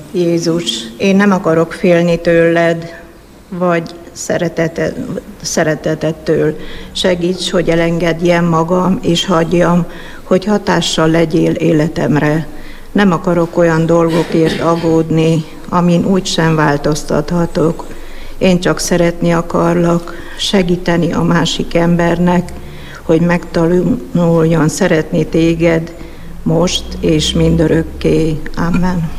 Jézus, én nem akarok félni tőled, vagy szeretetettől. Segíts, hogy elengedjem magam, és hagyjam, hogy hatással legyél életemre. Nem akarok olyan dolgokért aggódni, amin úgysem változtathatok. Én csak szeretni akarlak, segíteni a másik embernek, hogy megtanuljon szeretni téged most és mindörökké. Amen.